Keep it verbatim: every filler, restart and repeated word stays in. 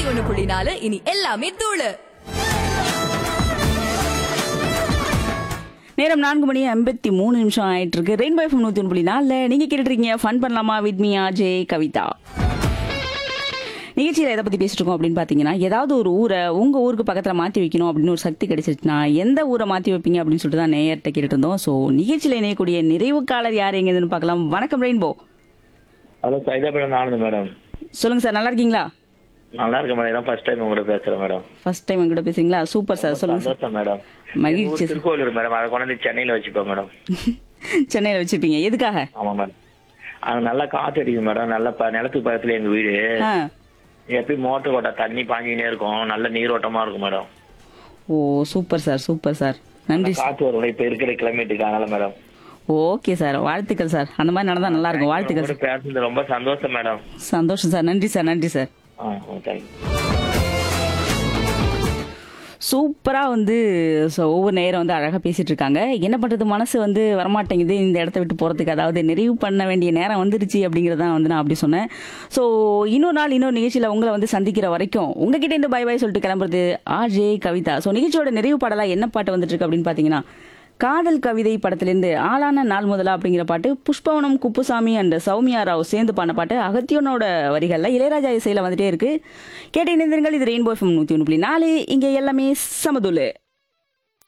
ஒண்ணு புள்ளி நாலு இனி எல்லாமே தூளு. நேரம் நான்கு மணி ஐம்பத்தி மூணு நிமிஷம் ஆயிட்டு இருக்கு. ரெயின்போ எஃப்எம் நூத்தி ஒன்று புள்ளி நாலுல நீங்க கேட்டுட்டு இருக்கீங்க ஃபன் பண்ணலாமா வித் மீ ஆர்ஜே கவிதா. நிகழ்ச்சியில் எதை பத்தி பேசிட்டு இருக்கோம் அப்படின்னு பாத்தீங்கன்னா, ஏதாவது ஒரு ஊரை உங்க ஊருக்கு பக்கத்துல மாத்தி வைக்கணும் அப்படின்னு ஒரு சக்தி கிடைச்சிருச்சுன்னா எந்த ஊரை மாத்தி வைப்பீங்க அப்படின்னு சொல்லிட்டு தான் நேயர்கிட்ட கேட்டுட்டு இருந்தோம். சோ நிகழ்ச்சியில இணையக்கூடிய நிறைவுக்காளர் யார் எங்கன்னு பார்க்கலாம். வணக்கம் rainbow. Hello Saidapuram Anand madam. சொல்லுங்க சார், நல்லா இருக்கீங்களா? நல்லா இருக்கு மேடம். இதான் ஃபர்ஸ்ட் டைம் உங்கள்கிட்ட பேசுறேன் மேடம். ஃபர்ஸ்ட் டைம் எங்கிட்ட பேசுறீங்களா? சூப்பர் சார், சொல்லுங்க சார். சந்தோஷம் மேடம். மகிழ்ச்சி. திருக்கோவிலூர் மேடம். அதை கொண்டு வந்து சென்னையில வச்சுப்போம் மேடம். சென்னையில வச்சிருப்பீங்க, எதுக்காக? ஆமா மேடம். அது நல்லா காத்து அடிக்கும் மேடம். நல்ல ப- நிலத்துக்கு பக்கத்துல எங்க வீடு. ஆ. எப்பயும் மோட்டர் ஓட்ட தண்ணி பாஞ்சிக்கினே இருக்கும். நல்ல நீரோட்டமா இருக்கும் மேடம். ஓ சூப்பர் சார், சூப்பர் சார், நன்றி சார். காத்து வரும் இப்ப இருக்கிற கிளைமேட்டுக்கு. அதனால மேடம். ஓகே சார், வாழ்த்துக்கள் சார். அந்த மாதிரி நடந்தா நல்லா இருக்கும். வாழ்த்துக்கள் சார். உங்கள்ட்ட பேசுறது ரொம்ப சந்தோஷம் மேடம். சந்தோஷம் சார், நன்றி சார், நன்றி சார். ஆ தேங்க்யூ. சூப்பரா வந்து so ஒவ்வொரு நேரம் வந்து அழகா பேசிட்டு இருக்காங்க. என்ன பண்றது, மனசு வந்து வரமாட்டேங்குது இந்த இடத்த விட்டு போறதுக்கு. அதாவது நிறைவு பண்ண வேண்டிய நேரம் வந்துருச்சு அப்படிங்கறதான் வந்து நான் அப்படி சொன்னேன். ஸோ இன்னொரு நாள் இன்னொரு நிகழ்ச்சியில உங்களை வந்து சந்திக்கிற வரைக்கும் உங்ககிட்ட இருந்து பை பை சொல்லிட்டு கிளம்புறது ஆர்ஜே கவிதா. ஸோ நிகழ்ச்சியோட நிறைவு பாடலா என்ன பாட்டு வந்துட்டு இருக்கு அப்படின்னு பாத்தீங்கன்னா, காதல் கவிதை படத்திலிருந்து ஆளான நாள் முதலா அப்படிங்கிற பாட்டு புஷ்பவனம் குப்புசாமி அண்ட் சௌமியா ராவ் சேர்ந்து பாடின பாட்டு அகத்தியனோட வரிகள்ல இளையராஜா இசையில வந்துட்டே இருக்கு. கேட்டு இணைந்திருங்கள். இது ரெயின்போ எஃப்எம் நூத்தி ஒன்று புள்ளி நாலு. இங்க எல்லாமே சமதுல.